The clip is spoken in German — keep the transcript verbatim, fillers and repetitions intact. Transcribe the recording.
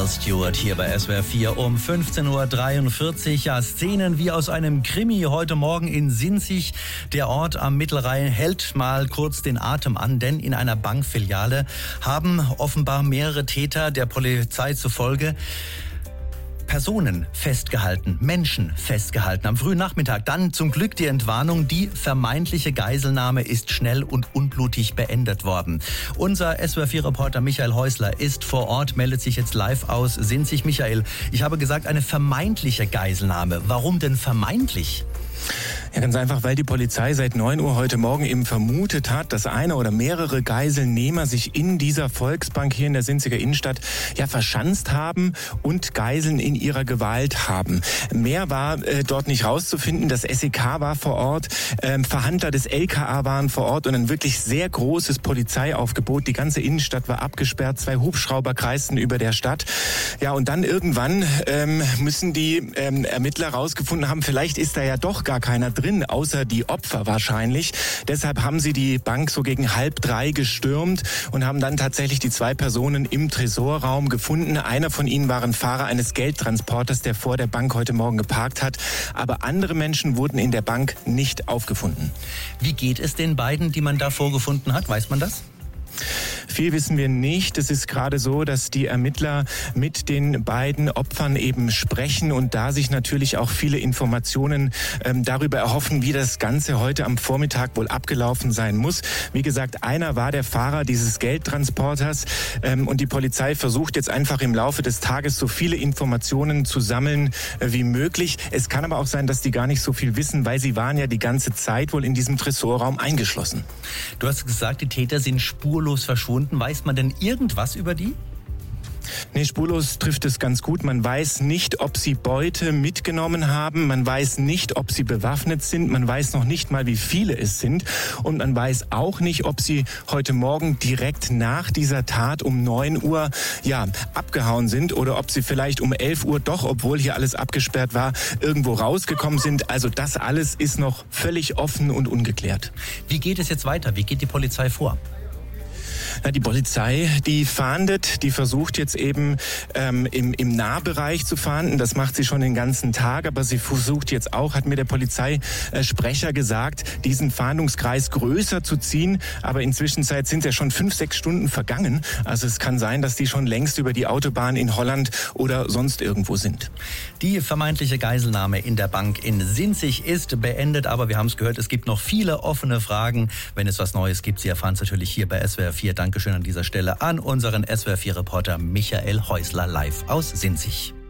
Al Stewart hier bei S W R vier um fünfzehn Uhr dreiundvierzig. Ja, Szenen wie aus einem Krimi heute Morgen in Sinzig. Der Ort am Mittelrhein hält mal kurz den Atem an, denn in einer Bankfiliale haben offenbar mehrere Täter der Polizei zufolge Personen festgehalten, Menschen festgehalten am frühen Nachmittag. Dann zum Glück die Entwarnung, die vermeintliche Geiselnahme ist schnell und unblutig beendet worden. Unser S W R vier Reporter Michael Häusler ist vor Ort, meldet sich jetzt live aus Sinzig. Michael, ich habe gesagt, eine vermeintliche Geiselnahme. Warum denn vermeintlich? Ja, ganz einfach, weil die Polizei seit neun Uhr heute Morgen eben vermutet hat, dass eine oder mehrere Geiselnehmer sich in dieser Volksbank hier in der Sinziger Innenstadt ja verschanzt haben und Geiseln in ihrer Gewalt haben. Mehr war äh, dort nicht rauszufinden. Das S E K war vor Ort, ähm, Verhandler des L K A waren vor Ort und ein wirklich sehr großes Polizeiaufgebot. Die ganze Innenstadt war abgesperrt, zwei Hubschrauber kreisten über der Stadt. Ja, und dann irgendwann ähm, müssen die ähm, Ermittler rausgefunden haben, vielleicht ist da ja doch gar keiner drin, außer die Opfer wahrscheinlich. Deshalb haben sie die Bank so gegen halb drei gestürmt und haben dann tatsächlich die zwei Personen im Tresorraum gefunden. Einer von ihnen war ein Fahrer eines Geldtransporters, der vor der Bank heute Morgen geparkt hat. Aber andere Menschen wurden in der Bank nicht aufgefunden. Wie geht es den beiden, die man da vorgefunden hat? Weiß man das? Viel wissen wir nicht. Es ist gerade so, dass die Ermittler mit den beiden Opfern eben sprechen und da sich natürlich auch viele Informationen ähm, darüber erhoffen, wie das Ganze heute am Vormittag wohl abgelaufen sein muss. Wie gesagt, einer war der Fahrer dieses Geldtransporters ähm, und die Polizei versucht jetzt einfach im Laufe des Tages so viele Informationen zu sammeln äh, wie möglich. Es kann aber auch sein, dass die gar nicht so viel wissen, weil sie waren ja die ganze Zeit wohl in diesem Tresorraum eingeschlossen. Du hast gesagt, die Täter sind spurlos verschwunden. Weiß man denn irgendwas über die? Nee, spurlos trifft es ganz gut. Man weiß nicht, ob sie Beute mitgenommen haben. Man weiß nicht, ob sie bewaffnet sind. Man weiß noch nicht mal, wie viele es sind. Und man weiß auch nicht, ob sie heute Morgen direkt nach dieser Tat um neun Uhr ja, abgehauen sind oder ob sie vielleicht um elf Uhr doch, obwohl hier alles abgesperrt war, irgendwo rausgekommen sind. Also das alles ist noch völlig offen und ungeklärt. Wie geht es jetzt weiter? Wie geht die Polizei vor? Ja, die Polizei, die fahndet, die versucht jetzt eben ähm, im, im Nahbereich zu fahnden. Das macht sie schon den ganzen Tag, aber sie versucht jetzt auch, hat mir der Polizeisprecher gesagt, diesen Fahndungskreis größer zu ziehen. Aber inzwischen sind ja schon fünf, sechs Stunden vergangen. Also es kann sein, dass die schon längst über die Autobahn in Holland oder sonst irgendwo sind. Die vermeintliche Geiselnahme in der Bank in Sinzig ist beendet, aber wir haben es gehört, es gibt noch viele offene Fragen. Wenn es was Neues gibt, Sie erfahren es natürlich hier bei S W R vier. Dankeschön an dieser Stelle an unseren S W R vier Reporter Michael Häusler live aus Sinzig.